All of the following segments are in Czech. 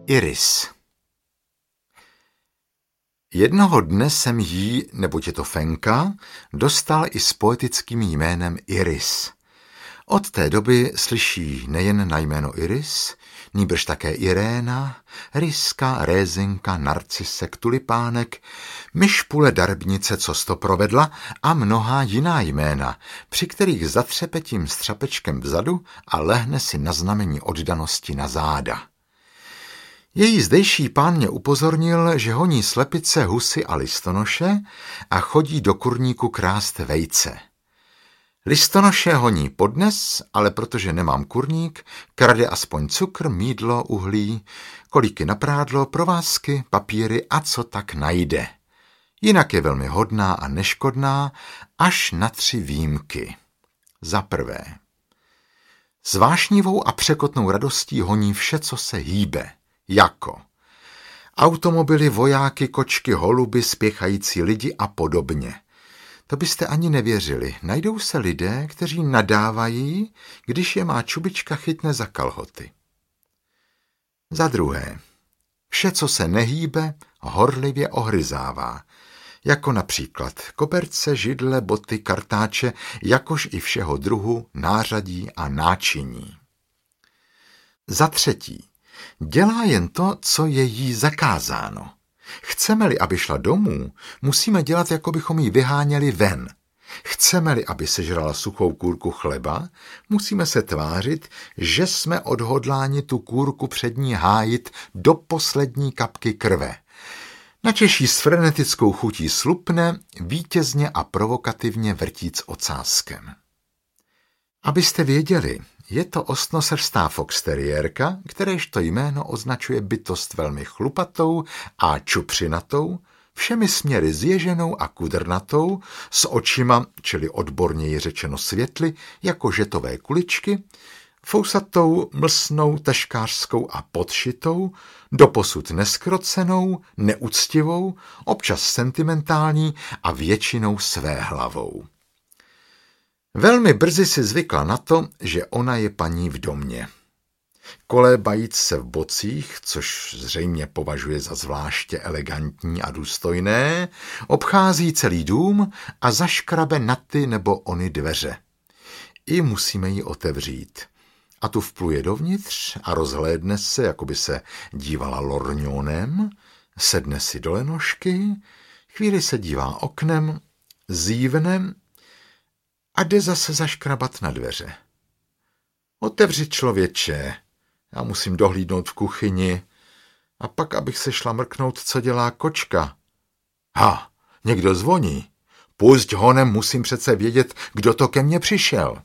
Iris. Jednoho dne jsem jí, neboť je to Fenka, dostal i s poetickým jménem Iris. Od té doby slyší nejen na jméno Iris, nýbrž také Iréna, Ryska, Rézinka, Narcisek, Tulipánek, Myšpule, Darbnice, co to provedla a mnohá jiná jména, při kterých zatřepetím střapečkem vzadu a lehne si na znamení oddanosti na záda. Její zdejší pán mě upozornil, že honí slepice, husy a listonoše a chodí do kurníku krást vejce. Listonoše honí podnes, ale protože nemám kurník, krade aspoň cukr, mýdlo, uhlí, kolíky na prádlo, provázky, papíry a co tak najde. Jinak je velmi hodná a neškodná, až na 3 výjimky. Za prvé. S vášnivou a překotnou radostí honí vše, co se hýbe, jako automobily, vojáky, kočky, holuby, spěchající lidi a podobně. To byste ani nevěřili. Najdou se lidé, kteří nadávají, když je má čubička chytne za kalhoty. Za druhé. Vše, co se nehýbe, horlivě ohryzává. Jako například koberce, židle, boty, kartáče, jakož i všeho druhu, nářadí a náčiní. Za třetí. Dělá jen to, co je jí zakázáno. Chceme-li, aby šla domů, musíme dělat, jako bychom ji vyháněli ven. Chceme-li, aby sežrala suchou kůrku chleba, musíme se tvářit, že jsme odhodláni tu kůrku před ní hájit do poslední kapky krve. Načež jí s frenetickou chutí slupne, vítězně a provokativně vrtíc ocáskem. Abyste věděli, je to ostnosrstá foxteriérka, kteréžto jméno označuje bytost velmi chlupatou a čupřinatou, všemi směry zježenou a kudrnatou, s očima, čili odborněji řečeno světly, jako žetové kuličky, fousatou, mlsnou, taškářskou a podšitou, doposud neskrocenou, neúctivou, občas sentimentální a většinou svéhlavou. Velmi brzy si zvykla na to, že ona je paní v domě. Kolébajíc se v bocích, což zřejmě považuje za zvláště elegantní a důstojné, obchází celý dům a zaškrabe na ty nebo ony dveře. I musíme ji otevřít. A tu vpluje dovnitř a rozhlédne se, jako by se dívala lorňonem, sedne si do lenošky, chvíli se dívá oknem, zívne a jde zase zaškrabat na dveře. Otevři, člověče, já musím dohlídnout v kuchyni a pak, abych se šla mrknout, co dělá kočka. Ha, někdo zvoní. Pusť honem, musím přece vědět, kdo to ke mně přišel.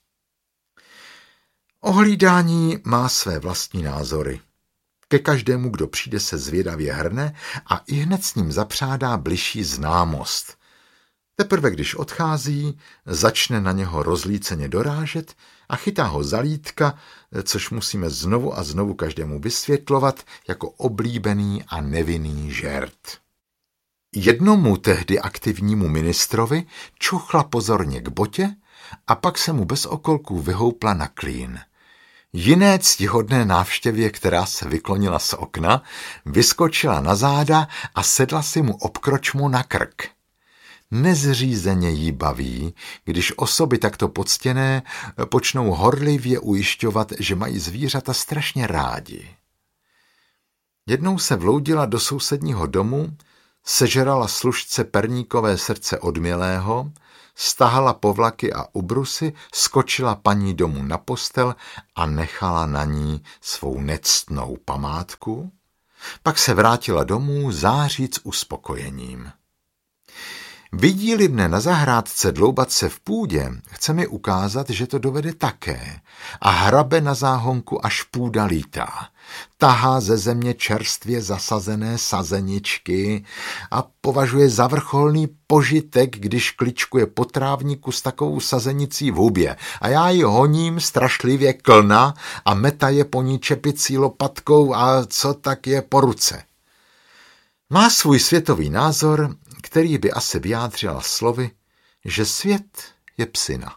Ohlídání má své vlastní názory. Ke každému, kdo přijde, se zvědavě hrne a ihned s ním zapřádá bližší známost. Teprve když odchází, začne na něho rozlíceně dorážet a chytá ho za lítka, což musíme znovu a znovu každému vysvětlovat jako oblíbený a nevinný žert. Jednomu tehdy aktivnímu ministrovi čuchla pozorně k botě a pak se mu bez okolků vyhoupla na klín. Jiné ctihodné návštěvě, která se vyklonila z okna, vyskočila na záda a sedla si mu obkročmu na krk. Nezřízeně jí baví, když osoby takto poctěné počnou horlivě ujišťovat, že mají zvířata strašně rádi. Jednou se vloudila do sousedního domu, sežrala služce perníkové srdce odmělého, stahala povlaky a ubrusy, skočila paní domu na postel a nechala na ní svou nectnou památku, pak se vrátila domů záříc uspokojením. Vidí-li mne na zahrádce dloubat se v půdě, chce mi ukázat, že to dovede také a hrabe na záhonku, až půda lítá. Tahá ze země čerstvě zasazené sazeničky a považuje za vrcholný požitek, když kličkuje po trávníku s takovou sazenicí v hubě a já ji honím strašlivě klna a metaje po ní čepicí lopatkou a co tak je po ruce. Má svůj světový názor, který by asi vyjádřila slovy, že svět je psina.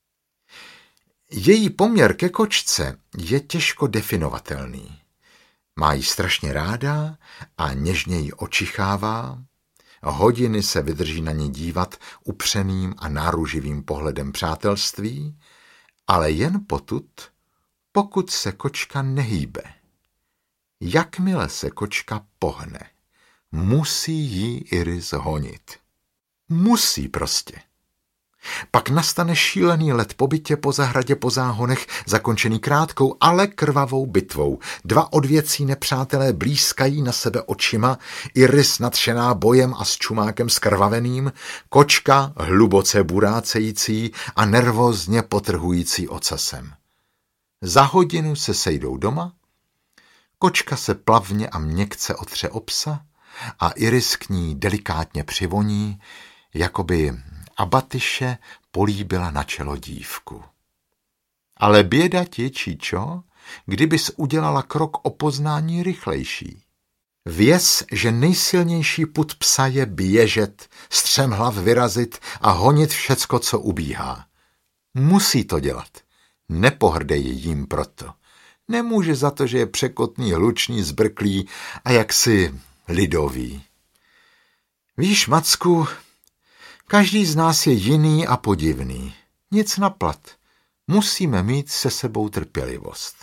Její poměr ke kočce je těžko definovatelný. Má ji strašně ráda a něžně ji očichává. Hodiny se vydrží na ní dívat upřeným a náruživým pohledem přátelství, ale jen potud, pokud se kočka nehýbe. Jakmile se kočka pohne, musí jí Iris honit. Musí prostě. Pak nastane šílený let po bytě, po zahradě, po záhonech, zakončený krátkou, ale krvavou bitvou. Dva odvěcí nepřátelé blízkají na sebe očima, Iris nadšená bojem a s čumákem skrvaveným, kočka hluboce burácející a nervózně potrhující ocasem. Za hodinu se sejdou doma, kočka se plavně a měkce otře o psa a Iris k ní delikátně přivoní, jakoby Abatyše políbila na čelo dívku. Ale běda ti, Čičo, kdybys udělala krok o poznání rychlejší. Věz, že nejsilnější pud psa je běžet, střemhlav vyrazit a honit všecko, co ubíhá. Musí to dělat. Nepohrdej jím proto. Nemůže za to, že je překotný, hlučný, zbrklý a jaksi lidový. Víš, Macku, každý z nás je jiný a podivný. Nic na plat. Musíme mít se sebou trpělivost.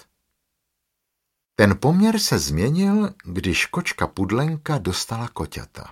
Ten poměr se změnil, když kočka Pudlenka dostala koťata.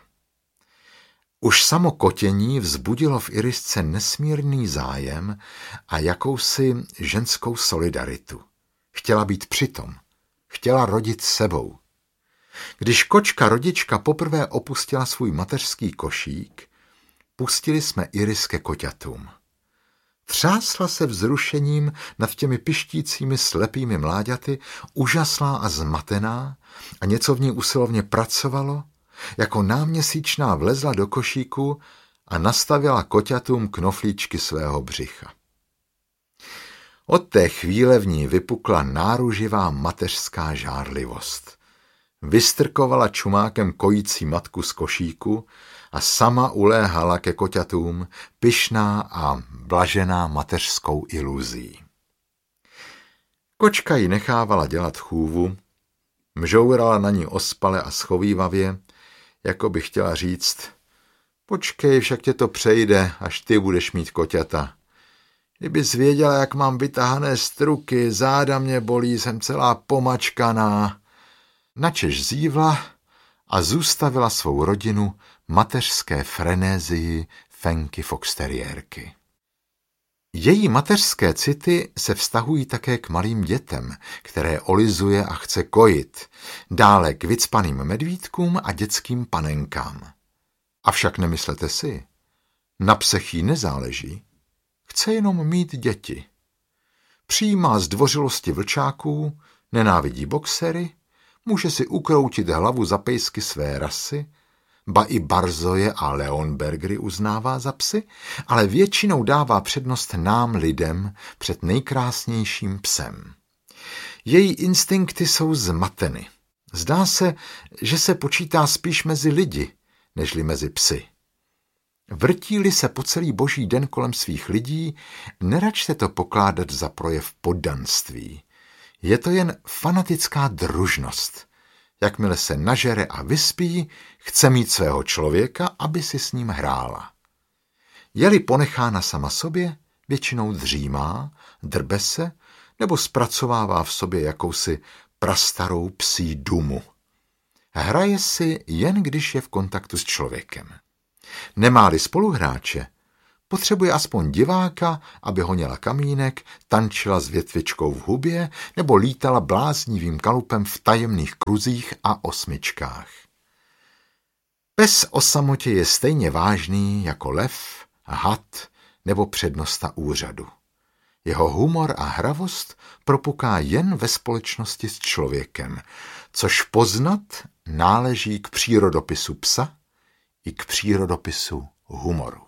Už samo kotění vzbudilo v Irisce nesmírný zájem a jakousi ženskou solidaritu. Chtěla být přitom. Chtěla rodit sebou. Když kočka rodička poprvé opustila svůj mateřský košík, pustili jsme Iris ke koťatům. Třásla se vzrušením nad těmi pištícími slepými mláďaty, úžaslá a zmatená, a něco v ní usilovně pracovalo, jako náměsíčná vlezla do košíku a nastavila koťatům knoflíčky svého břicha. Od té chvíle v ní vypukla náruživá mateřská žárlivost. Vystrkovala čumákem kojící matku z košíku a sama uléhala ke koťatům, pyšná a blažená mateřskou iluzí. Kočka ji nechávala dělat chůvu, mžourala na ní ospale a schovívavě, jako by chtěla říct: počkej, však tě to přejde, až ty budeš mít koťata. Kdybys věděla, jak mám vytahané struky, záda mě bolí, jsem celá pomačkaná. Načež zívla a zůstavila svou rodinu mateřské frenézii Fenky foxteriérky. Její mateřské city se vztahují také k malým dětem, které olizuje a chce kojit, dále k vycpaným medvídkům a dětským panenkám. Avšak nemyslete si, na psech jí nezáleží, chce jenom mít děti. Přijímá zdvořilosti vlčáků, nenávidí boxery, může si ukroutit hlavu za pejsky své rasy, ba i barzoje a leonbergery uznává za psy, ale většinou dává přednost nám lidem před nejkrásnějším psem. Její instinkty jsou zmateny. Zdá se, že se počítá spíš mezi lidi, nežli mezi psy. Vrtí-li se po celý boží den kolem svých lidí, neračte to pokládat za projev poddanství. Je to jen fanatická družnost. Jakmile se nažere a vyspí, chce mít svého člověka, aby si s ním hrála. Je-li ponechána sama sobě, většinou dřímá, drbe se nebo zpracovává v sobě jakousi prastarou psí dumu. Hraje si, jen když je v kontaktu s člověkem. Nemá-li spoluhráče, potřebuje aspoň diváka, aby honěla kamínek, tančila s větvičkou v hubě nebo lítala bláznivým kalupem v tajemných kruzích a osmičkách. Pes o samotě je stejně vážný jako lev, had nebo přednosta úřadu. Jeho humor a hravost propuká jen ve společnosti s člověkem, což poznat náleží k přírodopisu psa i k přírodopisu humoru.